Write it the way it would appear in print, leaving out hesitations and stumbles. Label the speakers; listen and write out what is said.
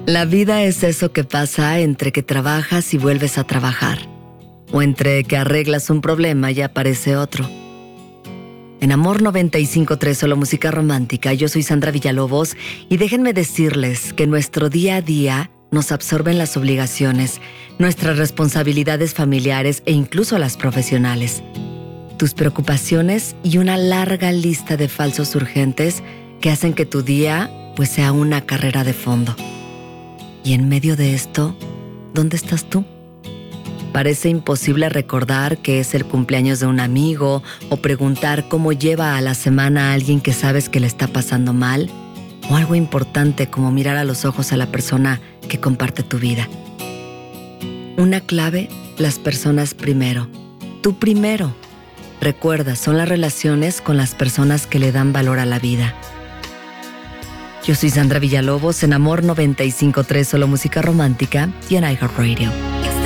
Speaker 1: La vida es eso que pasa entre que trabajas y vuelves a trabajar, o entre que arreglas un problema y aparece otro. En Amor 95.3, solo música romántica, yo soy Sandra Villalobos y déjenme decirles que nuestro día a día nos absorben las obligaciones, nuestras responsabilidades familiares e incluso las profesionales. Tus preocupaciones y una larga lista de falsos urgentes que hacen que tu día sea una carrera de fondo. Y en medio de esto, ¿dónde estás tú? Parece imposible recordar que es el cumpleaños de un amigo o preguntar cómo lleva a la semana a alguien que sabes que le está pasando mal, o algo importante como mirar a los ojos a la persona que comparte tu vida. Una clave, las personas primero. Tú primero. Recuerda, son las relaciones con las personas que le dan valor a la vida. Yo soy Sandra Villalobos en Amor 95.3, solo música romántica y en iHeartRadio.